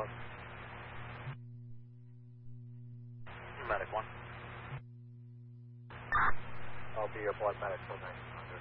1. Medic 1. I'll be your blood medic 191.